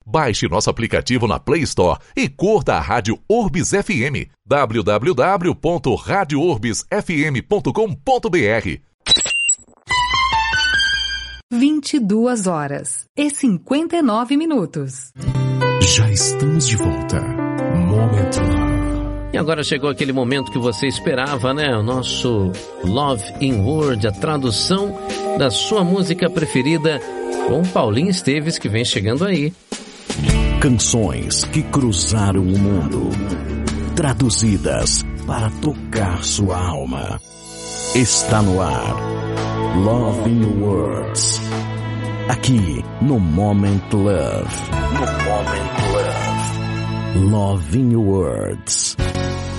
Baixe nosso aplicativo na Play Store e curta a Rádio Urbis FM. www.radiourbisfm.com.br 22h59. Já estamos de volta. Moment Love. E agora chegou aquele momento que você esperava, né? O nosso Love in Word, a tradução da sua música preferida, com Paulinho Esteves, que vem chegando aí. Canções que cruzaram o mundo, traduzidas para tocar sua alma. Está no ar, Love in Words, aqui no Moment Love. No Moment Love. Love in Words.